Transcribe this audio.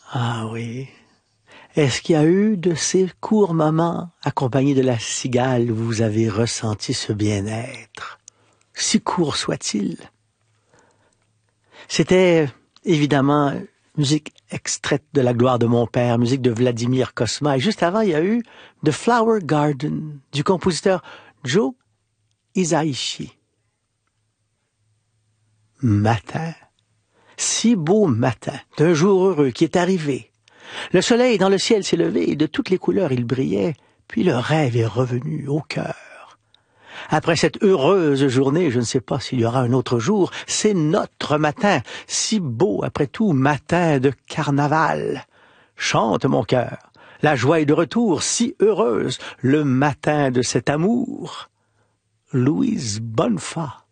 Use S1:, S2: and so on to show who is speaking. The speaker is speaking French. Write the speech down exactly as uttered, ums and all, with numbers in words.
S1: Ah oui. Est-ce qu'il y a eu de ces courts moments, accompagnés de la cigale, où vous avez ressenti ce bien-être, si court soit-il? C'était évidemment musique extraite de La gloire de mon père, musique de Vladimir Cosma. Et juste avant, il y a eu The Flower Garden du compositeur Joe Hisaishi. Matin, si beau matin, d'un jour heureux qui est arrivé. Le soleil dans le ciel s'est levé et de toutes les couleurs il brillait, puis le rêve est revenu au cœur. Après cette heureuse journée, je ne sais pas s'il y aura un autre jour, c'est notre matin, si beau après tout, matin de carnaval. Chante mon cœur, la joie est de retour, si heureuse, le matin de cet amour. Louise Bonnefa.